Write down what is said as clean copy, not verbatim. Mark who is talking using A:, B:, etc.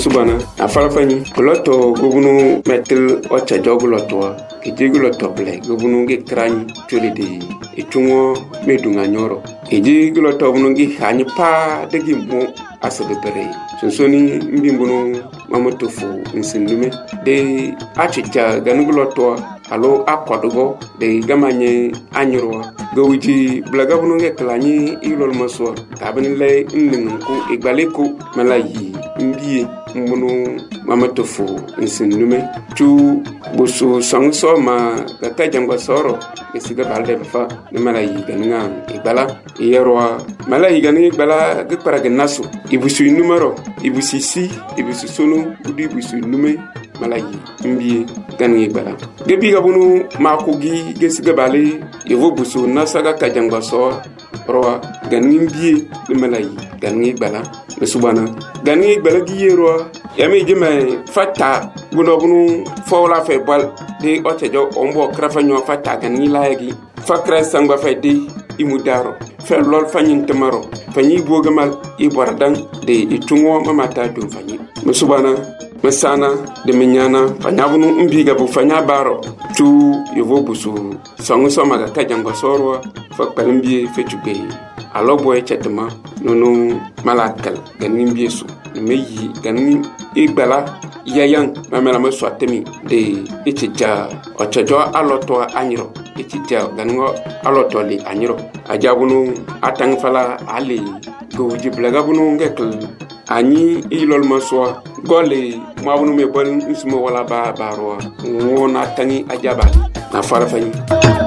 A: Mesubana afarafani loto gubunu metel ocha joguloto ejiguloto ble gubunu ge krani tolede etungo medunga nyoro ejiguloto bunu ge hani pa degi mo asabere sonsoni mbimbunu mamotofu nsindume de achicha ganuguloto alo akwadugo de gamanye anyoro gowiji blaga bunu ge klani ilol maso tabinle nningu igbaleko malayi mbiye mbunu mamotofu nsindume tu busu sangso ma kaka jangwa soro esiga balde fa ne malayi ganinga igbala yerwa malayi ganinga igbala ge paraga naso ibusu numero ibusu si ibusu sunu udi ibusu nume malayi mbiye ganinga igbala gebi gabunu makogi gesiga bale yevo busu nasaga kajangwa so roa ganinga mbiye ne malayi ganinga igbala mesubana ganinga igbala giyero yami jime fata bunu fawla fe bal de otejo ombo krafanyo fata gani laagi fakra sangba fe de imudaro fe lol fanyin tamaro fanyi bogamal ibordang de itungo mamata dum fanyi musubana mesana de minyana fanyabunu mbiga bu fanya baro tu yovo busu sangu somaga kajangwa sorwa fakpalimbi fetuge alobo echetema nono malakal gani mbiesu meyi gani igbala yayan mamela maswatemi de ichija ochajo aloto anyiro ichija gango aloto li anyiro ajabunu atangfala ali goji blagabunu ngekl ani ilol maswa gole mabunu me bon ismo wala ba baro wona tangi ajaba na fara fani